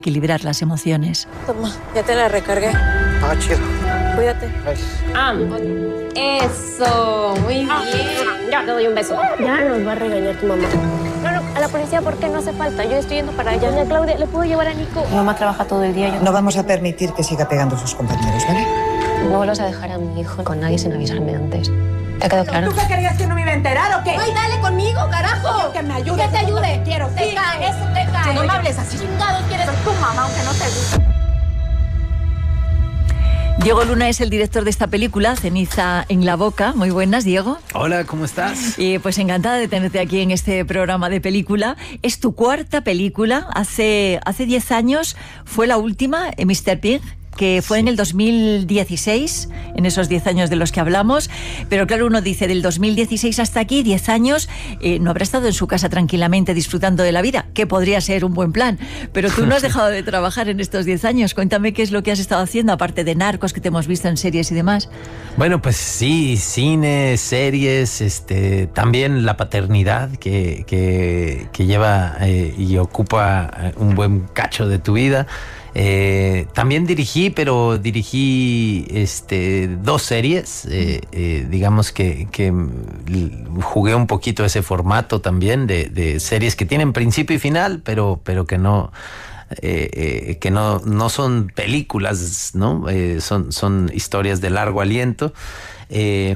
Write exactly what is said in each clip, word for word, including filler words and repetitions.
Equilibrar las emociones. Toma, ya te la recargué. Ah, chido. Cuídate. Ah, eso, muy bien. Ya te doy un beso. Ya nos va a regañar tu mamá. No, no, a la policía, ¿por qué no hace falta? Yo estoy yendo para allá. Doña Claudia, ¿le puedo llevar a Nico? Mi mamá trabaja todo el día. Yo... No vamos a permitir que siga pegando a sus compañeros, ¿vale? No vuelvas a dejar a mi hijo con nadie sin avisarme antes. ¿Te ha quedado claro? ¿Tú qué querías, que no me iba a enterar o qué? ¡Ay, dale conmigo, carajo! Que me ayudes. Que te ayude. Que quiero. Te Sí, cae, eso te cae. No me hables así. Chingados quieres. Soy tu mamá, aunque no te guste. Diego Luna es el director de esta película, Ceniza en la boca. Muy buenas, Diego. Hola, ¿cómo estás? Y pues encantada de tenerte aquí en este programa de película. Es tu cuarta película. Hace hace diez años fue la última, mister Pig, que fue sí. en el dos mil dieciséis, en esos diez años de los que hablamos. Pero claro, uno dice, del dos mil dieciséis hasta aquí, diez años, eh, no habrá estado en su casa tranquilamente disfrutando de la vida, que podría ser un buen plan. Pero tú no has dejado de trabajar en estos diez años. Cuéntame qué es lo que has estado haciendo, aparte de Narcos, que te hemos visto en series y demás. Bueno, pues sí, cine, series, este, también la paternidad que, que, que lleva eh, y ocupa un buen cacho de tu vida. Eh, también dirigí, pero dirigí este, dos series, eh, eh, digamos que, que jugué un poquito ese formato también de, de series que tienen principio y final, pero, pero que no... Eh, eh, que no, no son películas, ¿no? Eh, son, son historias de largo aliento. Eh,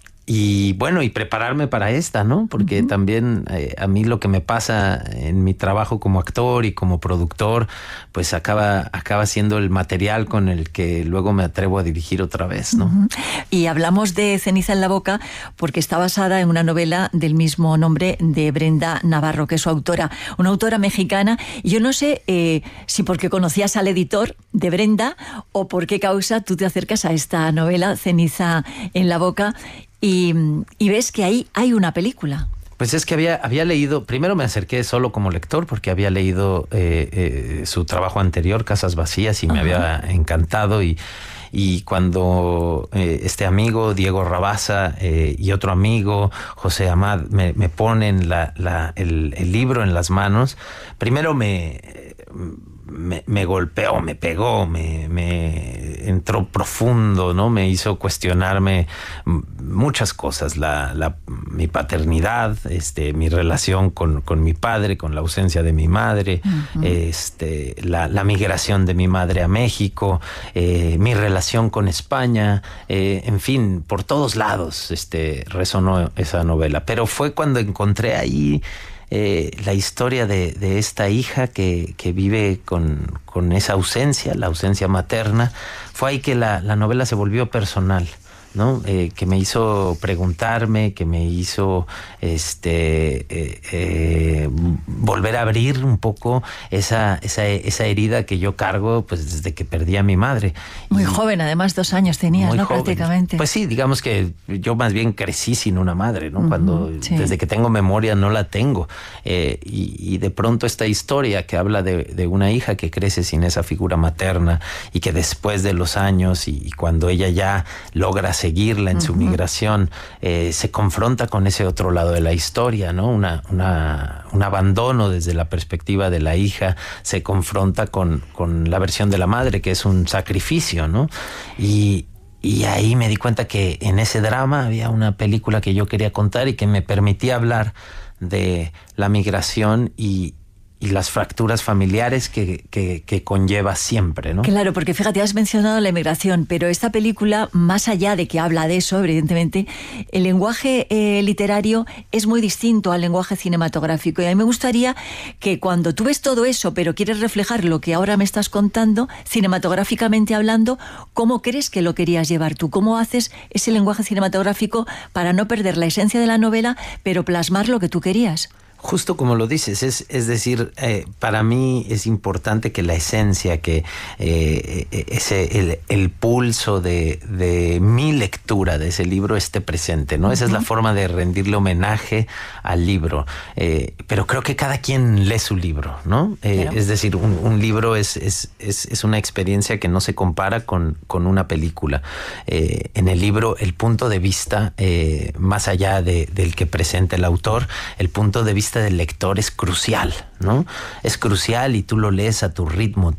Y bueno, y prepararme para esta, ¿no? Porque uh-huh. también eh, a mí lo que me pasa en mi trabajo como actor y como productor, pues acaba, acaba siendo el material con el que luego me atrevo a dirigir otra vez, ¿no? Uh-huh. Y hablamos de Ceniza en la boca porque está basada en una novela del mismo nombre de Brenda Navarro, que es su autora, una autora mexicana. Y yo no sé eh, si porque conocías al editor de Brenda o por qué causa tú te acercas a esta novela, Ceniza en la boca, Y, y ves que ahí hay una película. Pues es que había, había leído, primero me acerqué solo como lector porque había leído eh, eh, su trabajo anterior, Casas Vacías, y me uh-huh. había encantado. Y, y cuando eh, este amigo, Diego Rabasa, eh, y otro amigo, José Amad, me, me ponen la, la, el, el libro en las manos, primero me... Me, me golpeó, me pegó, me, me entró profundo, ¿no? Me hizo cuestionarme muchas cosas, la, la, mi paternidad, este, mi relación con, con mi padre, con la ausencia de mi madre, uh-huh. este, la, la migración de mi madre a México, eh, mi relación con España, eh, en fin, por todos lados este, resonó esa novela. Pero fue cuando encontré ahí Eh, la historia de, de esta hija que, que vive con, con esa ausencia, la ausencia materna. Fue ahí que la, la novela se volvió personal, ¿no? Eh, que me hizo preguntarme, que me hizo este eh, eh, volver a abrir un poco esa, esa, esa herida que yo cargo pues desde que perdí a mi madre. Muy y joven, además, dos años tenías, ¿no? Joven. Prácticamente. Pues sí, digamos que yo más bien crecí sin una madre, ¿no? Uh-huh, Cuando sí. desde que tengo memoria no la tengo. Eh, y, y de pronto esta historia que habla de, de una hija que crece sin esa figura materna y que después de los años y, y cuando ella ya logra seguirla en uh-huh. su migración, eh, se confronta con ese otro lado de la historia, ¿no? Una, una, un abandono desde la perspectiva de la hija, se confronta con, con la versión de la madre, que es un sacrificio, ¿no? Y, y ahí me di cuenta que en ese drama había una película que yo quería contar y que me permitía hablar de la migración y y las fracturas familiares que, que, que conlleva siempre, ¿no? Claro, porque fíjate, has mencionado la emigración, pero esta película, más allá de que habla de eso, evidentemente, el lenguaje eh, literario es muy distinto al lenguaje cinematográfico. Y a mí me gustaría que cuando tú ves todo eso, pero quieres reflejar lo que ahora me estás contando, cinematográficamente hablando, ¿cómo crees que lo querías llevar tú? ¿Cómo haces ese lenguaje cinematográfico para no perder la esencia de la novela, pero plasmar lo que tú querías? Justo como lo dices, es, es decir, eh, para mí es importante que la esencia, que eh, ese, el, el pulso de, de mi lectura de ese libro esté presente, ¿no? Uh-huh. Esa es la forma de rendirle homenaje al libro. Eh, pero creo que cada quien lee su libro, ¿no? Eh, claro. Es decir, un, un libro es, es, es, es una experiencia que no se compara con, con una película. Eh, en el libro, el punto de vista, eh, más allá de, del que presenta el autor, el punto de vista vista del lector es crucial, ¿no? Es crucial y tú lo lees a tu ritmo,